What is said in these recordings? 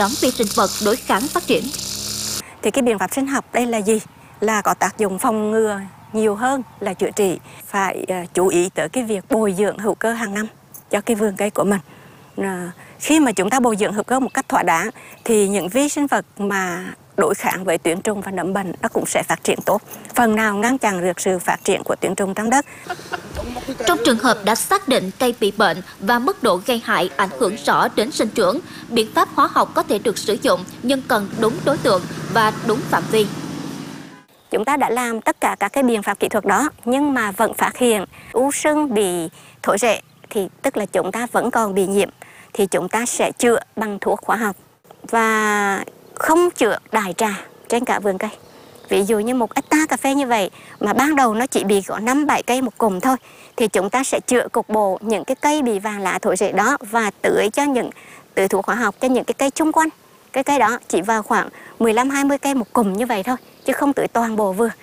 đón vi sinh vật đối kháng phát triển. Thì cái biện pháp sinh học đây là gì? Là có tác dụng phòng ngừa nhiều hơn là chữa trị. Phải chú ý tới cái việc bồi dưỡng hữu cơ hàng năm cho cái vườn cây của mình. Khi mà chúng ta bồi dưỡng hữu cơ một cách thỏa đáng thì những vi sinh vật mà đối kháng với tuyến trùng và nấm bệnh nó cũng sẽ phát triển tốt, phần nào ngăn chặn được sự phát triển của tuyến trùng trong đất. Trong trường hợp đã xác định cây bị bệnh và mức độ gây hại ảnh hưởng rõ đến sinh trưởng, biện pháp hóa học có thể được sử dụng nhưng cần đúng đối tượng và đúng phạm vi. Chúng ta đã làm tất cả các cái biện pháp kỹ thuật đó nhưng mà vẫn phát hiện u sưng bị thối rễ thì tức là chúng ta vẫn còn bị nhiễm thì chúng ta sẽ chữa bằng thuốc hóa học và không chữa đại trà trên cả vườn cây. Ví dụ như một hectare cà phê như vậy mà ban đầu nó chỉ bị có 5-7 cây một cụm thôi thì chúng ta sẽ chữa cục bộ những cái cây bị vàng lá thối rễ đó và tưới thuốc hóa học cho những cái cây chung quanh. Cái cây đó chỉ vào khoảng 15-20 cây một cụm như vậy thôi chứ không tưới toàn bộ vườn.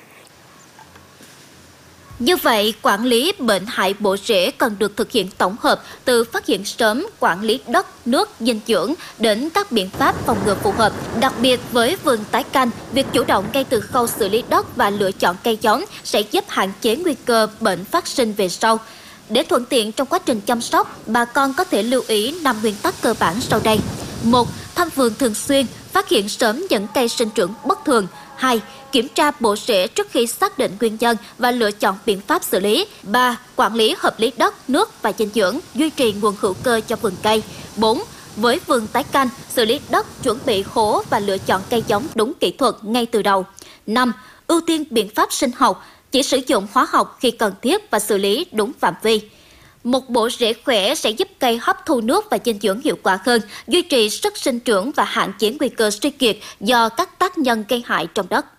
Như vậy, quản lý bệnh hại bộ rễ cần được thực hiện tổng hợp từ phát hiện sớm, quản lý đất, nước, dinh dưỡng đến các biện pháp phòng ngừa phù hợp. Đặc biệt với vườn tái canh, việc chủ động ngay từ khâu xử lý đất và lựa chọn cây giống sẽ giúp hạn chế nguy cơ bệnh phát sinh về sau. Để thuận tiện trong quá trình chăm sóc, bà con có thể lưu ý 5 nguyên tắc cơ bản sau đây. 1. Thăm vườn thường xuyên, phát hiện sớm những cây sinh trưởng bất thường. 2. Kiểm tra bộ rễ trước khi xác định nguyên nhân và lựa chọn biện pháp xử lý. 3. Quản lý hợp lý đất, nước và dinh dưỡng, duy trì nguồn hữu cơ cho vườn cây. 4. Với vườn tái canh, xử lý đất, chuẩn bị hố và lựa chọn cây giống đúng kỹ thuật ngay từ đầu. 5. Ưu tiên biện pháp sinh học, chỉ sử dụng hóa học khi cần thiết và xử lý đúng phạm vi. Một bộ rễ khỏe sẽ giúp cây hấp thu nước và dinh dưỡng hiệu quả hơn, duy trì sức sinh trưởng và hạn chế nguy cơ suy kiệt do các tác nhân gây hại trong đất.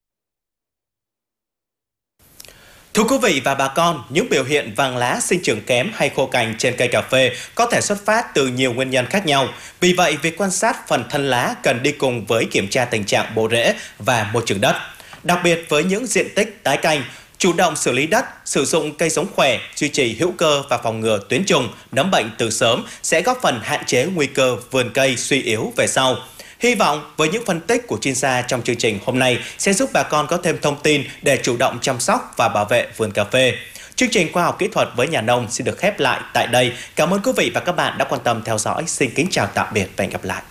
Thưa quý vị và bà con, những biểu hiện vàng lá, sinh trưởng kém hay khô cành trên cây cà phê có thể xuất phát từ nhiều nguyên nhân khác nhau. Vì vậy, việc quan sát phần thân lá cần đi cùng với kiểm tra tình trạng bộ rễ và môi trường đất. Đặc biệt với những diện tích tái canh, chủ động xử lý đất, sử dụng cây giống khỏe, duy trì hữu cơ và phòng ngừa tuyến trùng, nấm bệnh từ sớm sẽ góp phần hạn chế nguy cơ vườn cây suy yếu về sau. Hy vọng với những phân tích của chuyên gia trong chương trình hôm nay sẽ giúp bà con có thêm thông tin để chủ động chăm sóc và bảo vệ vườn cà phê. Chương trình Khoa học Kỹ thuật với nhà nông xin được khép lại tại đây. Cảm ơn quý vị và các bạn đã quan tâm theo dõi. Xin kính chào tạm biệt và hẹn gặp lại.